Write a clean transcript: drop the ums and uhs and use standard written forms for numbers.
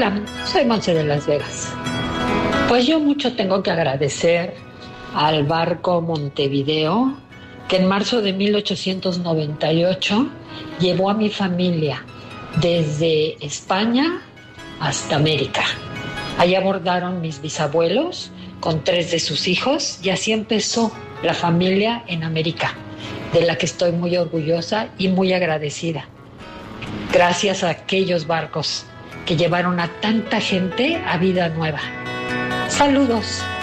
Hola, soy Monse de Las Vegas. Pues yo mucho tengo que agradecer al barco Montevideo, que en marzo de 1898 llevó a mi familia desde España hasta América. Allí abordaron mis bisabuelos con 3 de sus hijos y así empezó la familia en América, de la que estoy muy orgullosa y muy agradecida. Gracias a aquellos barcos que llevaron a tanta gente a vida nueva. Saludos.